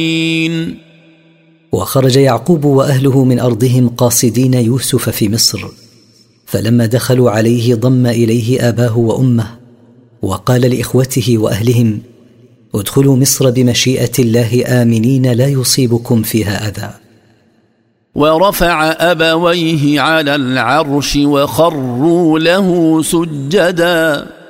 وخرج يعقوب وأهله من أرضهم قاصدين يوسف في مصر، فلما دخلوا عليه ضم إليه آباه وأمه، وقال لإخوته وأهلهم: ادخلوا مصر بمشيئة الله آمنين لا يصيبكم فيها أذى. ورفع أبويه على العرش وخروا له سجدا